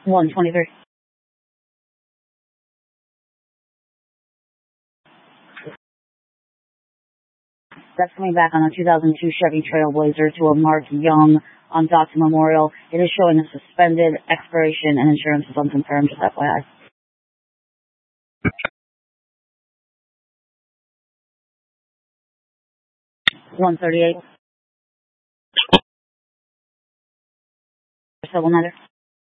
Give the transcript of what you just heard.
123. That's coming back on a 2002 Chevy Trailblazer to a Mark Young on Dotson Memorial. It is showing a suspended expiration and insurance is unconfirmed, just FYI. 138. Civil matter.